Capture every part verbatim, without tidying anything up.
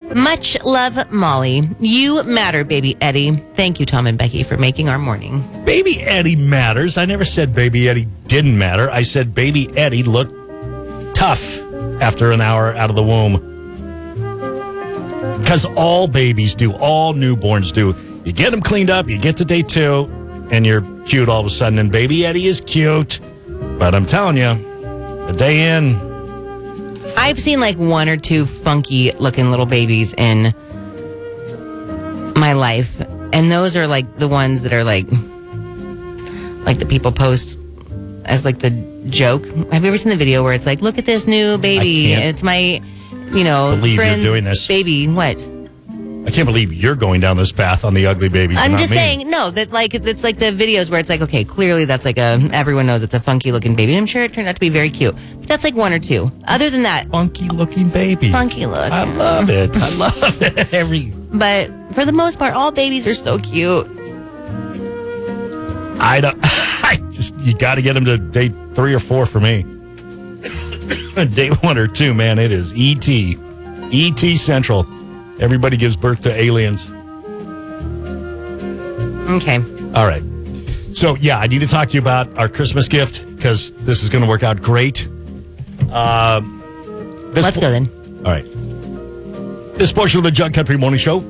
Much love, Molly. You matter, baby Eddie. Thank you, Tom and Becky, for making our morning. Baby Eddie matters. I never said baby Eddie didn't matter. I said baby Eddie looked tough after an hour out of the womb. Because all babies do. All newborns do. You get them cleaned up, you get to day two, and you're cute all of a sudden. And baby Eddie is cute. But I'm telling you, a day in... I've seen like one or two funky looking little babies in my life. And those are like the ones that are like, like the people post as like the joke. Have you ever seen the video where it's like, look at this new baby. It's my, you know, believe friend's you're doing this. Baby. What? I can't believe you're going down this path on the ugly babies. I'm just me. saying, no, that like it's like the videos where it's like, okay, clearly that's like a everyone knows it's a funky looking baby. I'm sure it turned out to be very cute. But that's like one or two. Other than that, funky looking baby. Funky look. I love it. I love it. Every. But for the most part, all babies are so cute. I don't. I just you got to get them to day three or four for me. Day one or two, man, it is E T, E T Central. Everybody gives birth to aliens. Okay. All right. So, yeah, I need to talk to you about our Christmas gift because this is going to work out great. Uh, this Let's po- go then. All right. This portion of the Jug Country Morning Show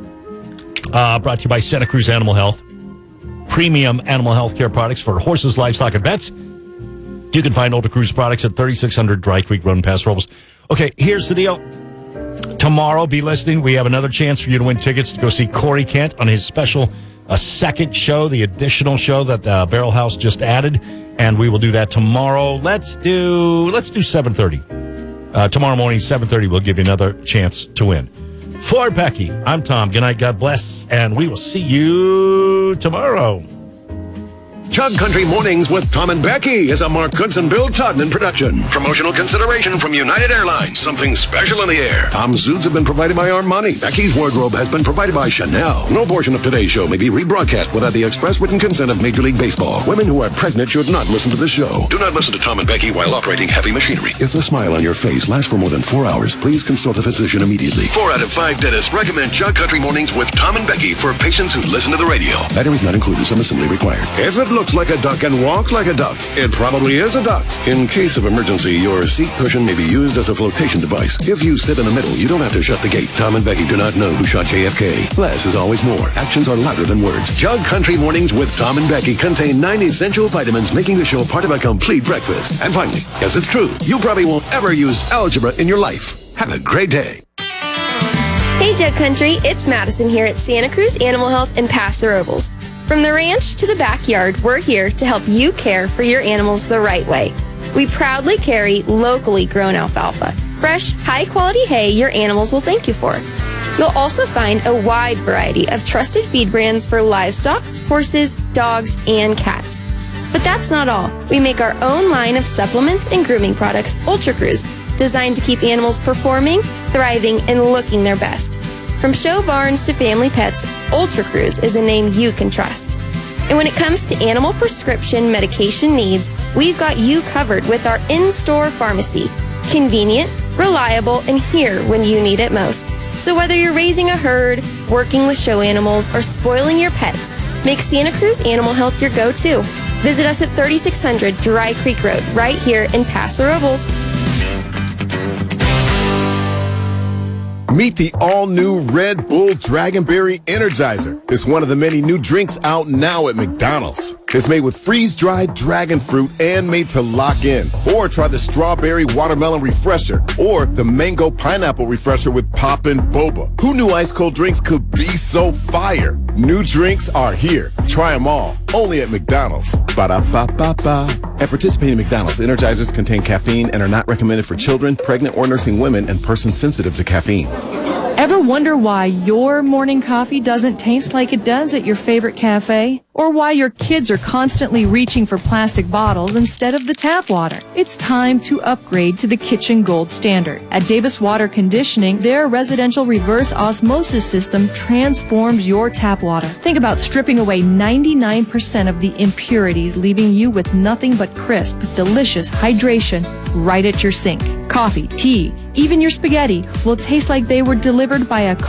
uh, brought to you by Santa Cruz Animal Health. Premium animal health care products for horses, livestock, and pets. You can find Ultra Cruz products at thirty-six hundred Dry Creek Road in Paso Robles. Okay, here's the deal. Tomorrow, be listening. We have another chance for you to win tickets to go see Corey Kent on his special a second show, the additional show that uh, Barrel House just added, and we will do that tomorrow. Let's do let's do seven thirty. Uh, tomorrow morning, seven thirty, we'll give you another chance to win. For Becky, I'm Tom. Good night, God bless, and we will see you tomorrow. Jug Country Mornings with Tom and Becky is a Mark Goodson, Bill Todman production. Promotional consideration from United Airlines. Something special in the air. Tom's suits have been provided by Armani. Becky's wardrobe has been provided by Chanel. No portion of today's show may be rebroadcast without the express written consent of Major League Baseball. Women who are pregnant should not listen to the show. Do not listen to Tom and Becky while operating heavy machinery. If the smile on your face lasts for more than four hours, please consult a physician immediately. Four out of five dentists recommend Jug Country Mornings with Tom and Becky for patients who listen to the radio. Batteries not included. Some assembly required. If it looks like a duck and walks like a duck, it probably is a duck. In case of emergency, your seat cushion may be used as a flotation device. If you sit in the middle, you don't have to shut the gate. Tom and Becky do not know who shot J F K. Less is always more. Actions are louder than words. Jug Country Mornings with Tom and Becky contain nine essential vitamins, making the show part of a complete breakfast. And finally, yes, it's true, you probably won't ever use algebra in your life. Have a great day. Hey, Jug Country, it's Madison here at Santa Cruz Animal Health in Paso Robles. From the ranch to the backyard, we're here to help you care for your animals the right way. We proudly carry locally grown alfalfa, fresh, high-quality hay your animals will thank you for. You'll also find a wide variety of trusted feed brands for livestock, horses, dogs, and cats. But that's not all. We make our own line of supplements and grooming products, Ultra Cruz, designed to keep animals performing, thriving, and looking their best. From show barns to family pets, Ultra Cruz is a name you can trust. And when it comes to animal prescription medication needs, we've got you covered with our in-store pharmacy. Convenient, reliable, and here when you need it most. So whether you're raising a herd, working with show animals, or spoiling your pets, make Santa Cruz Animal Health your go-to. Visit us at thirty-six hundred Dry Creek Road, right here in Paso Robles. Meet the all-new Red Bull Dragonberry Energizer. It's one of the many new drinks out now at McDonald's. It's made with freeze-dried dragon fruit and made to lock in. Or try the Strawberry Watermelon Refresher or the Mango Pineapple Refresher with Poppin' Boba. Who knew ice-cold drinks could be so fire? New drinks are here. Try them all. Only at McDonald's. Ba-da-ba-ba-ba. At participating McDonald's, Energizers contain caffeine and are not recommended for children, pregnant or nursing women, and persons sensitive to caffeine. Ever wonder why your morning coffee doesn't taste like it does at your favorite cafe? Or why your kids are constantly reaching for plastic bottles instead of the tap water? It's time to upgrade to the kitchen gold standard. At Davis Water Conditioning, their residential reverse osmosis system transforms your tap water. Think about stripping away ninety-nine percent of the impurities, leaving you with nothing but crisp, delicious hydration right at your sink. Coffee, tea, even your spaghetti will taste like they were delivered by a